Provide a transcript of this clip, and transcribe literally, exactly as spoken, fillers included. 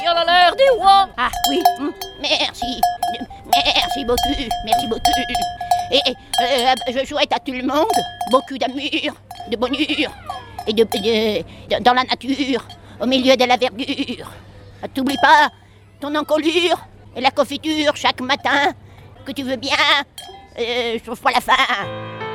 il en a l'air des rois. Ah oui, hum, merci, merci beaucoup, merci beaucoup. Et euh, je souhaite à tout le monde beaucoup d'amour, de bonheur et de, de, de- dans la nature, au milieu de la verdure. T'oublies pas ton encolure et la confiture chaque matin, que tu veux bien, euh, sauf pas la fin.